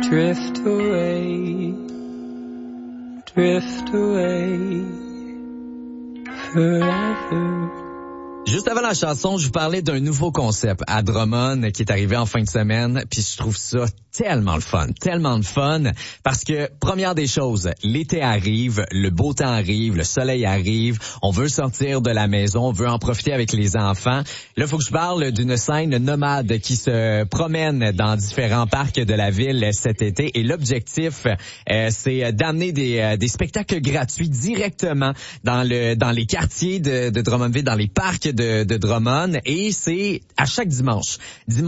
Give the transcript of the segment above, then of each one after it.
drift away forever. Juste avant la chanson, je vous parlais d'un nouveau concept à Drummond qui est arrivé en fin de semaine, puis je trouve ça tellement le fun parce que première des choses, l'été arrive, le beau temps arrive, le soleil arrive, on veut sortir de la maison, on veut en profiter avec les enfants. Là, il faut que je parle d'une scène nomade qui se promène dans différents parcs de la ville cet été et l'objectif c'est d'amener des spectacles gratuits directement dans les quartiers de Drummondville, dans les parcs de Drummond, et c'est à chaque dimanche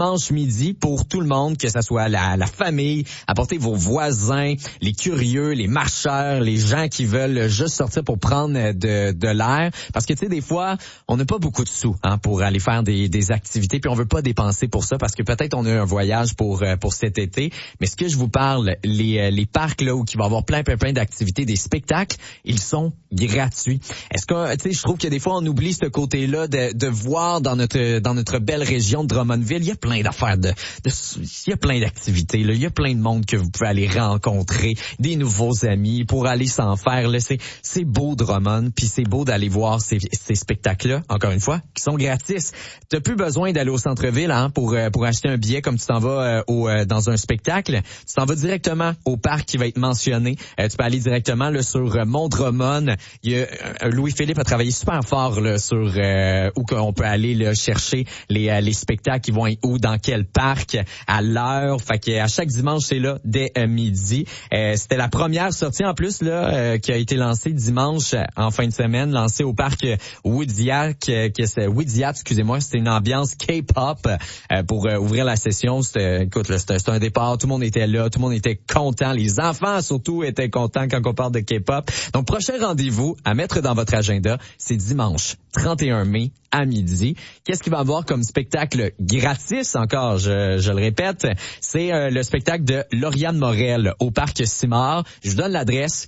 midi pour tout le monde, que ça soit la famille, apportez vos voisins, les curieux, les marcheurs, les gens qui veulent juste sortir pour prendre de l'air, parce que tu sais, des fois on n'a pas beaucoup de sous pour aller faire des activités, puis on veut pas dépenser pour ça parce que peut-être on a un voyage pour cet été, mais ce que je vous parle, les parcs là où il va y avoir plein d'activités, des spectacles, ils sont gratuits. Est-ce que tu sais, je trouve que des fois on oublie ce côté-là de voir dans notre belle région de Drummondville, il y a plein d'affaires il y a plein d'activités là, il y a plein de monde que vous pouvez aller rencontrer, des nouveaux amis pour aller s'en faire là, c'est beau Drummond, puis c'est beau d'aller voir ces spectacles-là, encore une fois, qui sont gratis. T'as plus besoin d'aller au centre-ville pour acheter un billet comme tu t'en vas dans un spectacle, tu t'en vas directement au parc qui va être mentionné. Tu peux aller directement là, sur Mont-Drummond. Il y a Louis-Philippe a travaillé super fort là, sur où qu'on peut aller là, chercher les spectacles qui vont être où, dans quel parc, à l'heure. Fait que à chaque dimanche, c'est là dès midi. C'était la première sortie en plus là qui a été lancée dimanche en fin de semaine, lancée au parc Woodyat, excusez-moi, c'était une ambiance K-pop pour ouvrir la session. C'était un départ, tout le monde était là, tout le monde était content, les enfants surtout étaient contents quand on parle de K-pop. Donc prochain rendez-vous à mettre dans votre agenda, c'est dimanche 31 mai à midi. Qu'est-ce qu'il va y avoir comme spectacle gratis encore, je le répète, c'est le spectacle de Lauriane Morel au parc Simard. Je vous donne l'adresse,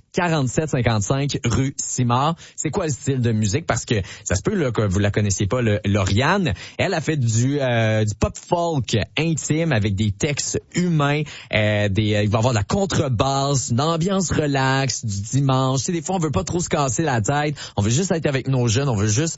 4755 rue Simard. C'est quoi le style de musique? Parce que ça se peut là, que vous la connaissiez pas, Lauriane. Elle a fait du pop folk intime avec des textes humains, il va y avoir de la contrebasse, une ambiance relaxe du dimanche. Tu sais, des fois on veut pas trop se casser la tête, on veut juste être avec nos jeunes, on veut juste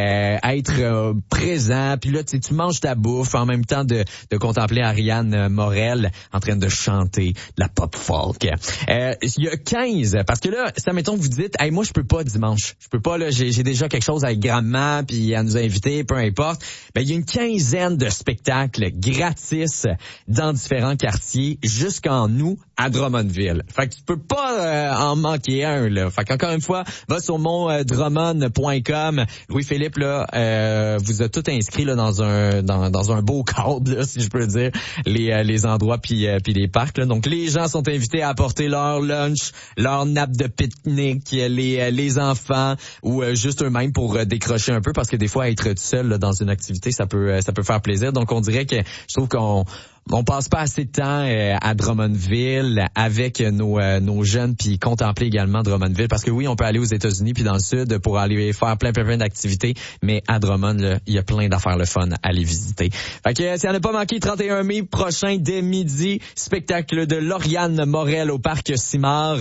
être présent, puis là tu manges ta bouffe en même temps de contempler Ariane Morel en train de chanter de la pop folk. Il y a 15, parce que là, ça mettons que vous dites, hey, moi je peux pas dimanche, je peux pas là, j'ai déjà quelque chose avec grand-maman puis à nous inviter, peu importe. Ben il y a une quinzaine de spectacles gratis dans différents quartiers jusqu'en août à Drummondville. Fait que tu peux pas en manquer un là. Fait qu'encore une fois, va sur mondrummond.com. Louis-Philippe là vous a tout inscrit là dans un beau cadre là, si je peux dire, les endroits puis les parcs là. Donc les gens sont invités à apporter leur lunch, leur nappe de pique-nique, les enfants ou juste eux-mêmes pour décrocher un peu, parce que des fois être tout seul là, dans une activité ça peut faire plaisir. Donc on dirait que je trouve qu'on passe pas assez de temps à Drummondville avec nos jeunes, puis contempler également Drummondville, parce que oui, on peut aller aux États-Unis puis dans le sud pour aller faire plein d'activités, mais à Drummond, il y a plein d'affaires le fun à aller visiter. Fait que si on n'a pas manqué, 31 mai prochain dès midi, spectacle de Lauriane Morel au parc Simard,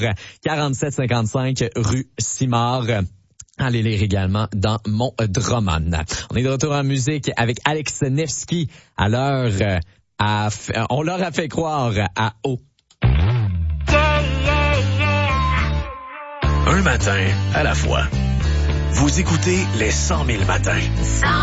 4755 rue Simard. Allez lire également dans Mont-Drummond. On est de retour en musique avec Alex Nevsky à l'heure on leur a fait croire à eau. Un matin à la fois. Vous écoutez les 100 000 matins.